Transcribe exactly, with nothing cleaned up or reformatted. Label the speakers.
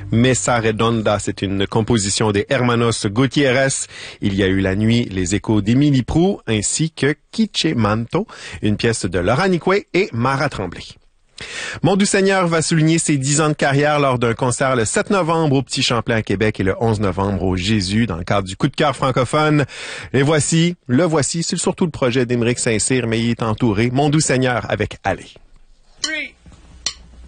Speaker 1: Mesa Redonda, c'est une composition des Hermanos Gutiérrez. Il y a eu la nuit les échos d'Émilie Proulx ainsi que Quiche Manto, une pièce de Laura Nicoué et Mara Tremblay. Mon Doux Seigneur va souligner ses dix ans de carrière lors d'un concert le sept novembre au Petit Champlain à Québec et le onze novembre au Jésus dans le cadre du Coup de cœur francophone. Et voici, le voici, c'est surtout le projet d'Émeric Saint-Cyr, mais il est entouré. Mon Doux Seigneur avec Allez.
Speaker 2: Three.